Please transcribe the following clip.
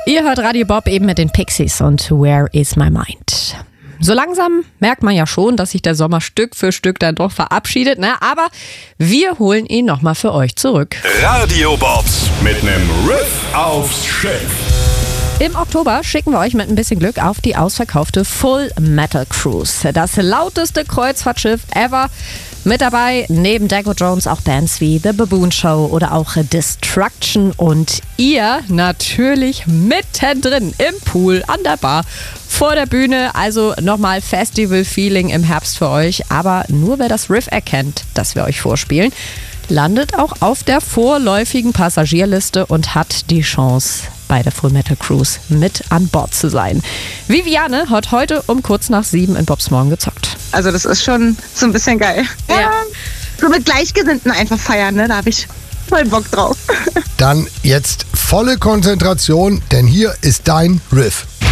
Ihr hört Radio Bob eben mit den Pixies und Where is my mind? So langsam merkt man ja schon, dass sich der Sommer Stück für Stück dann doch verabschiedet, ne? Aber wir holen ihn nochmal für euch zurück. Radio Bobs mit nem Riff aufs Schiff. Im Oktober schicken wir euch mit ein bisschen Glück auf die ausverkaufte Full Metal Cruise. Das lauteste Kreuzfahrtschiff ever. Mit dabei neben Deco Jones auch Bands wie The Baboon Show oder auch Destruction und ihr natürlich mittendrin im Pool, an der Bar, vor der Bühne. Also nochmal Festival-Feeling im Herbst für euch, aber nur wer das Riff erkennt, das wir euch vorspielen, landet auch auf der vorläufigen Passagierliste und hat die Chance, bei der Full Metal Cruise mit an Bord zu sein. Viviane hat heute um kurz nach 7 in Bobs Morgen gezockt. Also das ist schon so ein bisschen geil. Ja. So mit Gleichgesinnten einfach feiern, ne? Da habe ich voll Bock drauf. Dann jetzt volle Konzentration, denn hier ist dein Riff.